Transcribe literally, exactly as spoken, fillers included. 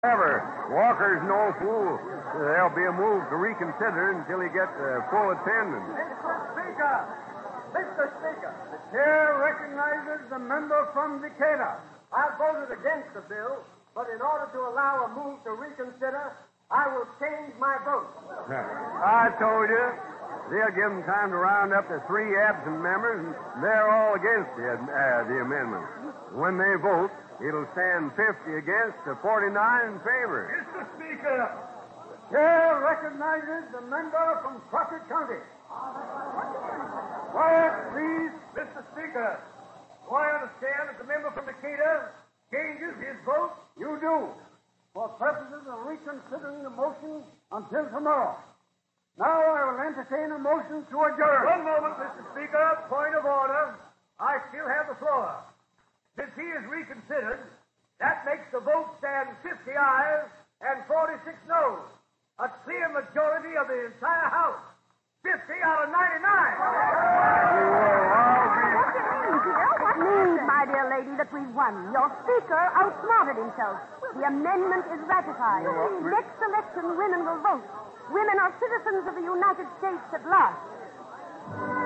However, Walker's no fool. There'll be a move to reconsider until he gets uh, full attendance. Mister Speaker! Mister Speaker! The chair recognizes the member from Decatur. I voted against the bill, but in order to allow a move to reconsider, I will change my vote. I told you. They'll give them time to round up the three absent members, and they're all against the, uh, the amendment. When they vote, it'll stand fifty against to forty-nine in favor. Mister Speaker, the chair recognizes the member from Crockett County. Quiet, please. Mister Speaker, do I understand that the member from Decatur changes his vote? You do. For purposes of reconsidering the motion until tomorrow. Now I will entertain a motion to adjourn. One moment, Mister Speaker. Point of order. I still have the floor. Since he is reconsidered, that makes the vote stand fifty ayes and forty-six noes. A clear majority of the entire House. fifty out of ninety-nine. What do you mean, dear? What means, my dear lady, that we've won? Your speaker outsmarted himself. The amendment is ratified. Next election, women will vote. Women are citizens of the United States at last.